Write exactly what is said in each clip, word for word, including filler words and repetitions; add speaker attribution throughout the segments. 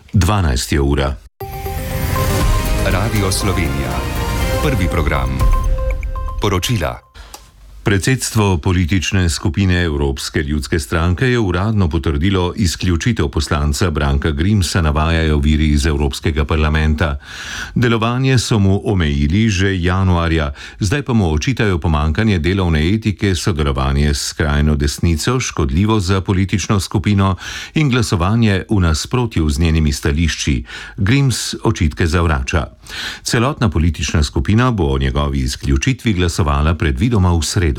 Speaker 1: dvanajst je ura.
Speaker 2: Radio Slovenija. Prvi program. Poročila.
Speaker 1: Predsedstvo politične skupine Evropske ljudske stranke je uradno potrdilo izključitev poslanca Branka Grimsa, navajajo viri iz Evropskega parlamenta. Delovanje so mu omejili že januarja, zdaj pa mu očitajo pomanjkanje delovne etike, sodelovanje s skrajno desnico, škodljivo za politično skupino in glasovanje v nasprotju z njenimi stališči. Grims očitke zavrača. Celotna politična skupina bo o njegovi izključitvi glasovala predvidoma v sredo.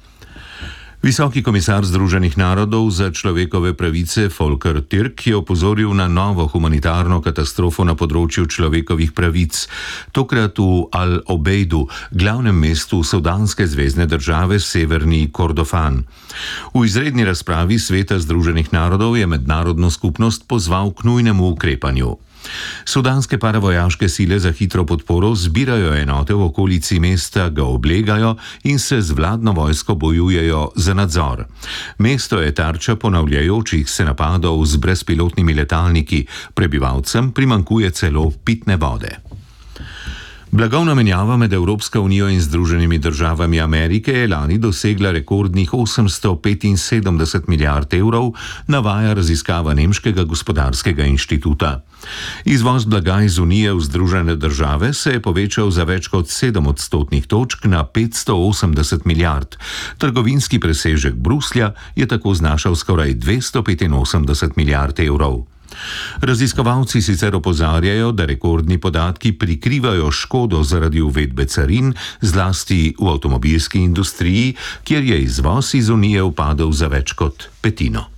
Speaker 1: Visoki komisar Združenih narodov za človekove pravice Volker Türk je opozoril na novo humanitarno katastrofo na področju človekovih pravic, tokrat v Al-Obeidu, glavnem mestu sudanske zvezne države severni Kordofan. V izredni razpravi Sveta Združenih narodov je mednarodno skupnost pozval k nujnemu ukrepanju. Sudanske paravojaške sile za hitro podporo zbirajo enote v okolici mesta, ga oblegajo in se z vladno vojsko bojujejo za nadzor. Mesto je tarča ponavljajočih se napadov z brezpilotnimi letalniki, prebivalcem primanjkuje celo pitne vode. Blagovna menjava med Evropsko unijo in Združenimi državami Amerike je lani dosegla rekordnih osemsto petinsedemdeset milijard evrov, navaja raziskava Nemškega gospodarskega inštituta. Izvoz blaga iz Unije v Združene države se je povečal za več kot sedem odstotnih točk na petsto osemdeset milijard. Trgovinski presežek Bruslja je tako znašal skoraj dvesto petinosemdeset milijard evrov. Raziskovalci sicer opozarjajo, da rekordni podatki prikrivajo škodo zaradi uvedbe carin, zlasti v avtomobilski industriji, kjer je izvoz iz Unije upadel za več kot petino.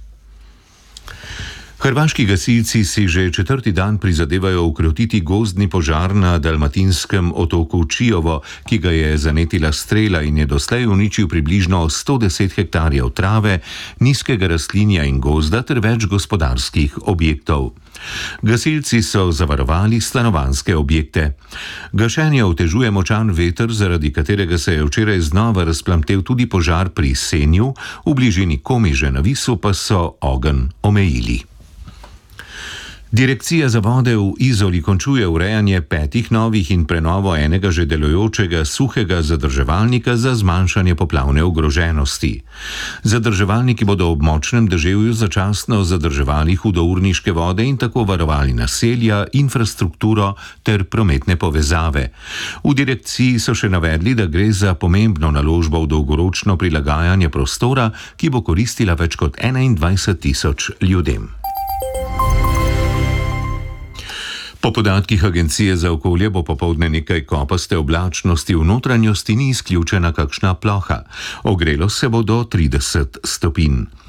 Speaker 1: Hrvaški gasilci si že četrti dan prizadevajo ukrotiti gozdni požar na dalmatinskem otoku Čiovo, ki ga je zanetila strela in je doslej uničil približno sto deset hektarjev trave, nizkega rastlinja in gozda ter več gospodarskih objektov. Gasilci so zavarovali stanovanjske objekte. Gašenje otežuje močan veter, zaradi katerega se je včeraj znova razplamtel tudi požar pri Senju, v bližini Komiže na Visu pa so ogenj omejili. Direkcija za vode v Izoli končuje urejanje petih novih in prenovo enega že delujočega suhega zadrževalnika za zmanjšanje poplavne ogroženosti. Zadrževalniki bodo ob močnem deževju začasno zadrževali hudourniške vode in tako varovali naselja, infrastrukturo ter prometne povezave. V direkciji so še navedli, da gre za pomembno naložbo v dolgoročno prilagajanje prostora, ki bo koristila več kot enaindvajset tisoč ljudem. Po podatkih Agencije za okolje bo popoldne nekaj kopaste oblačnosti, v notranjosti ni izključena kakšna ploha. Ogrelo se bo do trideset stopinj.